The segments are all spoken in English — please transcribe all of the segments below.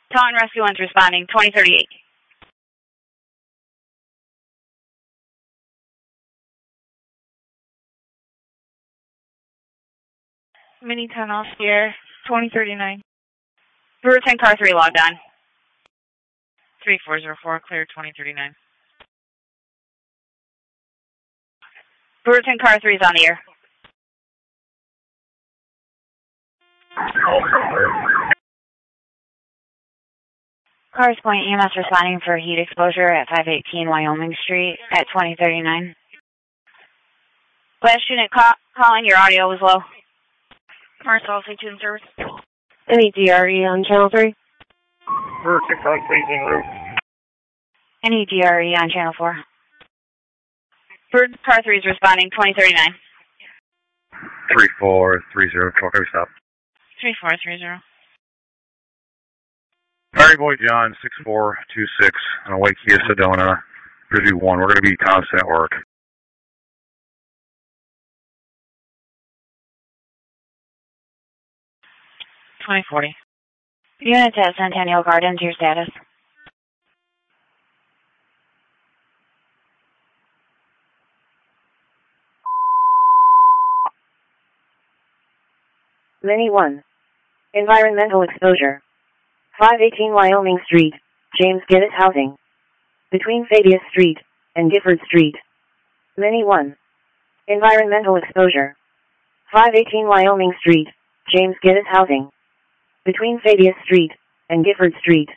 Taunton Rescue 1's responding, 2038. Mini 10 off the air, 2039. Brewerton car 3 logged on. 3404, clear 2039. Brewerton car 3 is on the air. Cars Point EMS responding for heat exposure at 518 Wyoming Street at 2039. Last unit calling, your audio was low. Marcel, C2 service. Any DRE on channel 3? Brewerton car 3's en route. Any DRE on channel 4? Brewerton car 3 is responding, 2039. 3430, truck, every stop. 3430. Prairie Boy John, 6426, on Wake Kia Sedona, Bridgeview 1. We're going to be constant at work. $2040. Units at Centennial Gardens, your status? Mini 1. Environmental exposure. 518 Wyoming Street, James Geddes Housing. Between Fabius Street and Gifford Street. Mini 1. Environmental exposure. 518 Wyoming Street, James Geddes Housing. Between Fabius Street and Gifford Street.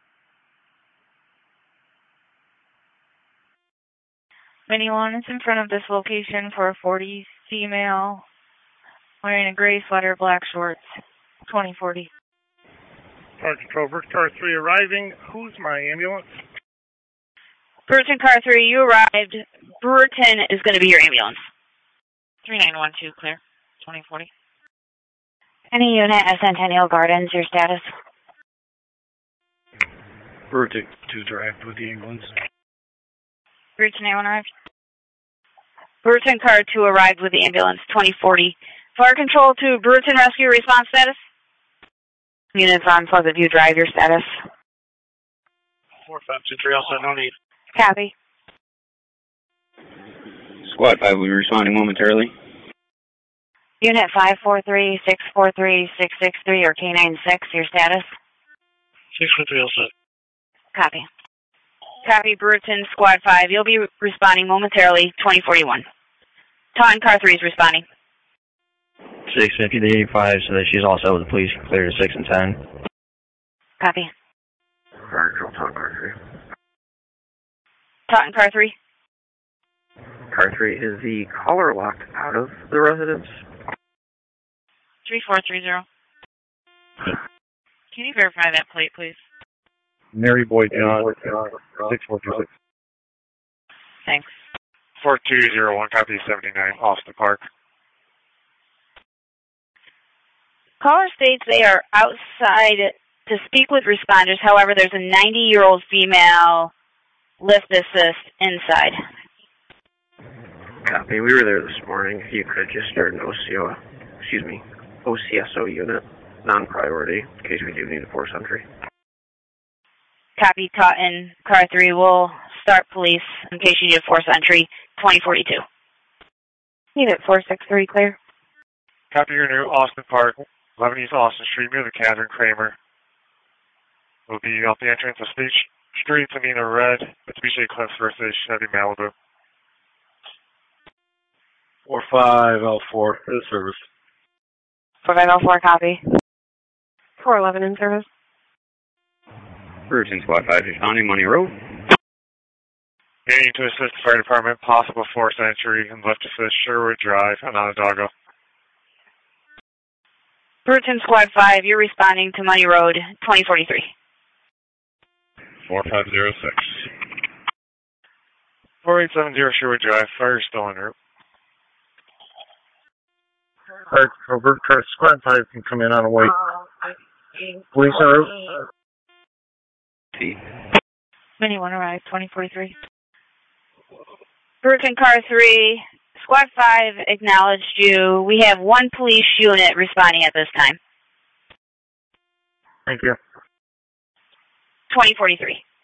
Mini 1 is in front of this location for a 40 female wearing a gray sweater, black shorts, 2040. Car Control, Brewerton car 3 arriving. Who's my ambulance? Brewerton car 3, you arrived. Brewerton is going to be your ambulance. 3912, clear, 2040. Any unit at Centennial Gardens, your status? Brewerton 2's arrived with the ambulance. Brewerton A1 arrived. Brewerton car 2 arrived with the ambulance, 2040. Fire control to Brewerton Rescue response status? Units on Pleasant View Drive, your status? 4523, also no need. Copy. Squad 5 will be responding momentarily. Unit 543, 643, 663, or K96, your status? 643, also. Copy. Copy, Brewerton, Squad 5. You'll be responding momentarily, 2041. Taunton car 3 is responding. 650 to 85, so that she's also with the police, clear to 6 and 10. Copy. Fire control, Taunton car 3. Taunton car 3. Car 3, is the caller locked out of the residence? 3430. Can you verify that plate, please? Mary Boy John, 6426. Thanks. 4201, copy 79, Austin Park. Caller states they are outside to speak with responders. However, there's a 90-year-old female lift assist inside. Copy. We were there this morning. If you could just start an OCSO unit, non-priority, in case we do need a force entry. Copy, Taunton car 3 will start police in case you need a force entry, 2042. Unit 463, clear. Copy, your new Austin Park, 11 East Austin Street, near the Catherine Kramer. Will be off the entrance of State Street, Sabina Red, Mitsubishi Eclipse versus Chevy Malibu. 45L4, in service. 4504, copy. 411 in service. Brewerton Squad 5 responding, Money Road. Needing to assist the fire department, possible force entry, and left assist Sherwood Drive, Onondaga. Brewerton Squad 5, you're responding to Money Road, 2043. 4506. 4870 Sherwood Drive, fire still en route. Alright, Robert, Squad 5 can come in on a wait. Police en route. Mini 1 arrived, 2043. Brewerton car 3, Squad 5 acknowledged you. We have one police unit responding at this time. Thank you. 2043.